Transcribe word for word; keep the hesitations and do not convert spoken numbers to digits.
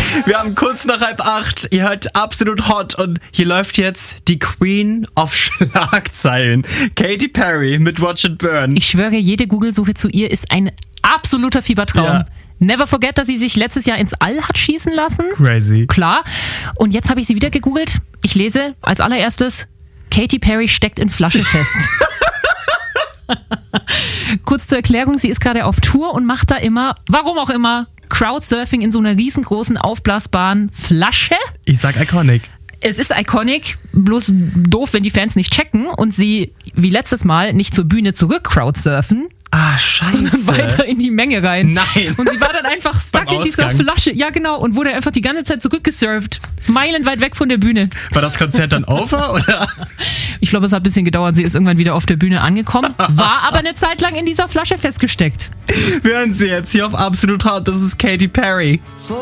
Wir haben kurz nach halb acht. Ihr hört Absolut Hot und hier läuft jetzt die Queen of Schlagzeilen. Katy Perry mit Watch It Burn. Ich schwöre, jede Google-Suche zu ihr ist ein absoluter Fiebertraum. Ja. Never forget, dass sie sich letztes Jahr ins All hat schießen lassen. Crazy. Klar. Und jetzt habe ich sie wieder gegoogelt. Ich lese als allererstes, Katy Perry steckt in Flasche fest. Kurz zur Erklärung, sie ist gerade auf Tour und macht da immer, warum auch immer, Crowdsurfing in so einer riesengroßen, aufblasbaren Flasche. Ich sag iconic. Es ist iconic, bloß doof, wenn die Fans nicht checken und sie, wie letztes Mal, nicht zur Bühne zurück crowdsurfen. Ah, scheiße. Sondern weiter in die Menge rein. Nein. Und sie war dann einfach stuck in dieser Flasche. Ja, genau. Und wurde einfach die ganze Zeit zurückgesurft. Meilenweit weg von der Bühne. War das Konzert dann over, oder? Ich glaube, es hat ein bisschen gedauert. Sie ist irgendwann wieder auf der Bühne angekommen. War aber eine Zeit lang in dieser Flasche festgesteckt. Wir hören sie jetzt hier auf Absolut Hot. Das ist Katy Perry.